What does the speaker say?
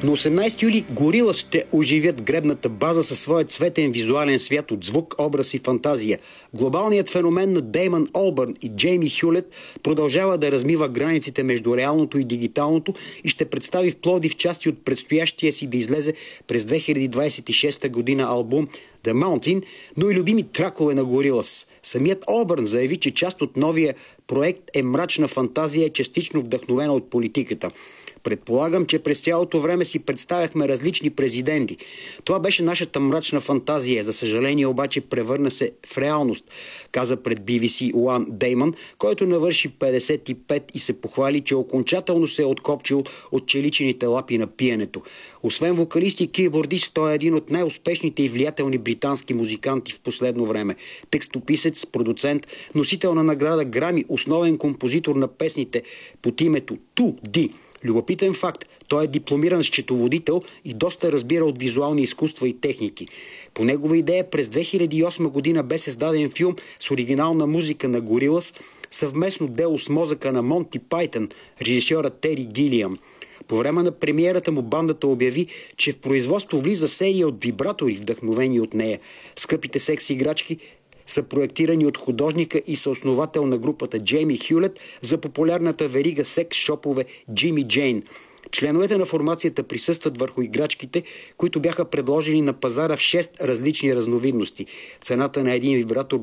На 18 юли Gorillaz ще оживят гребната база със своя цветен визуален свят от звук, образ и фантазия. Глобалният феномен на Деймън Олбърн и Джейми Хюлет продължава да размива границите между реалното и дигиталното и ще представи в Пловдив части от предстоящия си да излезе през 2026 година албум The Mountain, но и любими тракове на Gorillaz. Самият Олбърн заяви, че част от новия проект е мрачна фантазия, частично вдъхновена от политиката. Предполагам, че през цялото време си представяхме различни президенти. Това беше нашата мрачна фантазия. За съжаление обаче превърна се в реалност, каза пред BBC One Деймън, който навърши 55 и се похвали, че окончателно се е откопчил от челичените лапи на пиенето. Освен вокалист и кийбордист, той е един от най-успешните и влиятелни британски музиканти в последно време. Текстописец, продуцент, носител на награда Грами, основен композитор на песните под името 2D. Любопитен факт, той е дипломиран счетоводител и доста разбира от визуални изкуства и техники. По негова идея през 2008 година бе създаден филм с оригинална музика на Gorillaz, съвместно дело с мозъка на Монти Пайтън, режисьора Тери Гилиам. По време на премиерата му бандата обяви, че в производство влиза серия от вибратори, вдъхновени от нея. Скъпите секс играчки са проектирани от художника и съосновател на групата Джейми Хюлет за популярната верига секс-шопове Джимми Джейн. Членовете на формацията присъстват върху играчките, които бяха предложени на пазара в 6 различни разновидности. Цената на един вибратор